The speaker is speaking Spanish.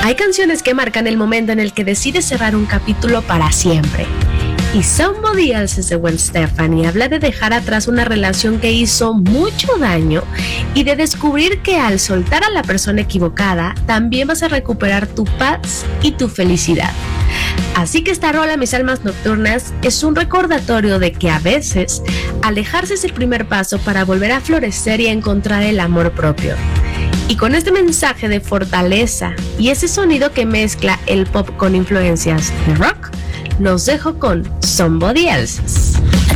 Hay canciones que marcan el momento en el que decides cerrar un capítulo para siempre. Y Somebody Else de Gwen Stefani habla de dejar atrás una relación que hizo mucho daño y de descubrir que al soltar a la persona equivocada también vas a recuperar tu paz y tu felicidad. Así que esta rola, Mis Almas Nocturnas, es un recordatorio de que a veces alejarse es el primer paso para volver a florecer y a encontrar el amor propio. Y con este mensaje de fortaleza y ese sonido que mezcla el pop con influencias de rock, los dejo con Somebody Else.